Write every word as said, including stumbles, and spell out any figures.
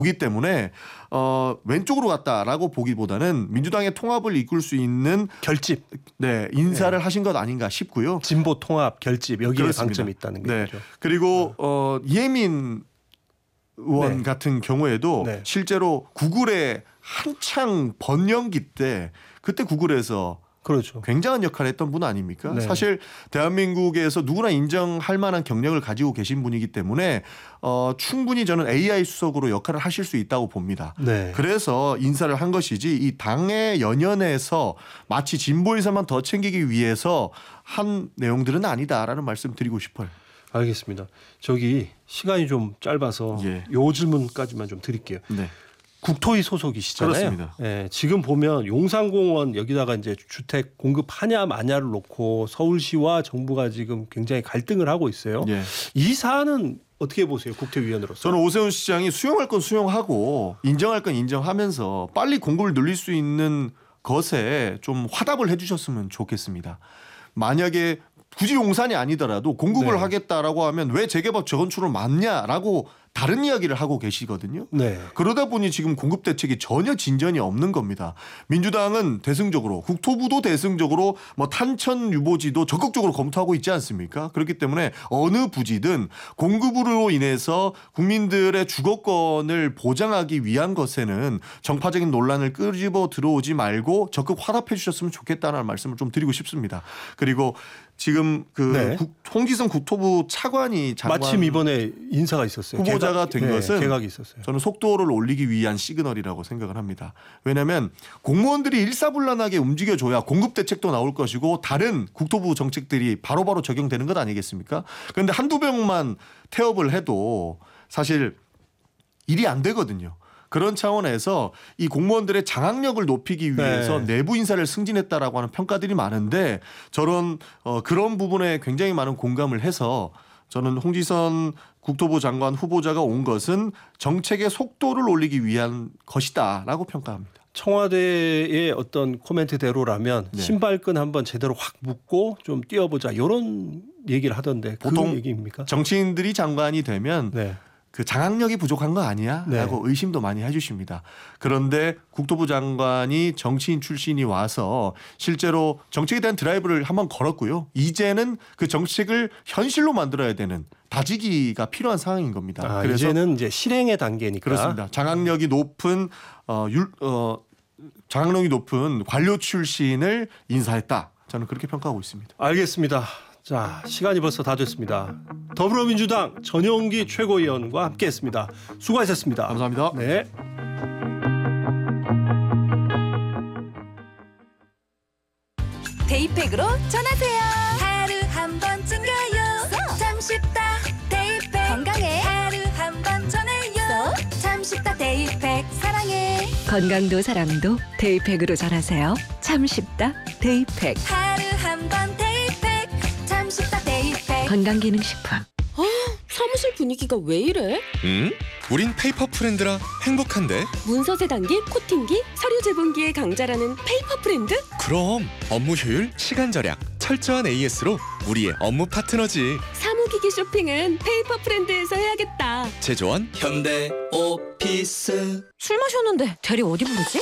보기 때문에 어, 왼쪽으로 갔다라고 보기보다는 민주당의 통합을 이끌 수 있는 결집, 네 인사를 네. 하신 것 아닌가 싶고요. 진보 통합 결집 여기에 그렇습니다. 방점이 있다는 네. 거죠. 그리고 어, 이혜민 의원 네. 같은 경우에도 네. 실제로 구글의 한창 번영기 때 그때 구글에서 그렇죠. 굉장한 역할을 했던 분 아닙니까? 네. 사실 대한민국에서 누구나 인정할 만한 경력을 가지고 계신 분이기 때문에 어, 충분히 저는 에이아이 수석으로 역할을 하실 수 있다고 봅니다. 네. 그래서 인사를 한 것이지 이 당의 연연에서 마치 진보 인사만 더 챙기기 위해서 한 내용들은 아니다라는 말씀 드리고 싶어요. 알겠습니다. 저기 시간이 좀 짧아서 예. 요 질문까지만 좀 드릴게요. 네. 국토위 소속이시잖아요. 그렇습니다. 예, 지금 보면 용산공원 여기다가 이제 주택 공급하냐 마냐를 놓고 서울시와 정부가 지금 굉장히 갈등을 하고 있어요. 예. 이 사안은 어떻게 보세요, 국토위원으로서? 저는 오세훈 시장이 수용할 건 수용하고 인정할 건 인정하면서 빨리 공급을 늘릴 수 있는 것에 좀 화답을 해주셨으면 좋겠습니다. 만약에 굳이 용산이 아니더라도 공급을 네. 하겠다라고 하면 왜 재개발 재건축을 막냐라고 다른 이야기를 하고 계시거든요. 네. 그러다 보니 지금 공급 대책이 전혀 진전이 없는 겁니다. 민주당은 대승적으로 국토부도 대승적으로 뭐 탄천 유보지도 적극적으로 검토하고 있지 않습니까? 그렇기 때문에 어느 부지든 공급으로 인해서 국민들의 주거권을 보장하기 위한 것에는 정파적인 논란을 끄집어 들어오지 말고 적극 화답해 주셨으면 좋겠다는 말씀을 좀 드리고 싶습니다. 그리고 지금 그 네. 국, 홍기성 국토부 차관이 장관 마침 이번에 인사가 있었어요. 후보자가 개각, 된 네, 것은 개각이 있었어요. 저는 속도를 올리기 위한 시그널이라고 생각을 합니다. 왜냐하면 공무원들이 일사불란하게 움직여줘야 공급 대책도 나올 것이고 다른 국토부 정책들이 바로바로 적용되는 것 아니겠습니까? 그런데 한두 명만 태업을 해도 사실 일이 안 되거든요. 그런 차원에서 이 공무원들의 장악력을 높이기 위해서 네. 내부 인사를 승진했다라고 하는 평가들이 많은데 저런 어, 그런 부분에 굉장히 많은 공감을 해서 저는 홍지선 국토부 장관 후보자가 온 것은 정책의 속도를 올리기 위한 것이다라고 평가합니다. 청와대의 어떤 코멘트대로라면 네. 신발끈 한번 제대로 확 묶고 좀 뛰어보자 이런 얘기를 하던데 보통 그 얘기입니까? 정치인들이 장관이 되면 네. 그 장악력이 부족한 거 아니야? 네. 라고 의심도 많이 해주십니다. 그런데 국토부 장관이 정치인 출신이 와서 실제로 정책에 대한 드라이브를 한번 걸었고요. 이제는 그 정책을 현실로 만들어야 되는 다지기가 필요한 상황인 겁니다. 아, 그래서 이제는 이제 실행의 단계니까. 그렇습니다. 장악력이 높은 어, 율, 어, 장악력이 높은 관료 출신을 인사했다. 저는 그렇게 평가하고 있습니다. 알겠습니다. 자, 시간이 벌써 다 됐습니다. 더불어민주당 전용기 최고위원과 함께했습니다. 수고하셨습니다. 감사합니다. 네. 데이팩으로 전하세요. 하루 한 번 챙겨요. 참 쉽다. 데이팩 건강해. 하루 한 번 전해요. 참 쉽다. 데이팩 사랑해. 건강도 사랑도 데이팩으로 전하세요. 참 쉽다. 데이팩. 하루 한 번 데이팩. 참 쉽다. 데이팩. 건강기능식품. 사무실 분위기가 왜 이래? 음? 우린 페이퍼 프렌드라 행복한데? 문서 세단기, 코팅기, 서류 제본기의 강자라는 페이퍼 프렌드? 그럼 업무 효율, 시간 절약, 철저한 에이에스로 우리의 업무 파트너지. 사무기기 쇼핑은 페이퍼 프렌드에서 해야겠다. 제조원 현대 오피스. 술 마셨는데 대리 어디 부르지?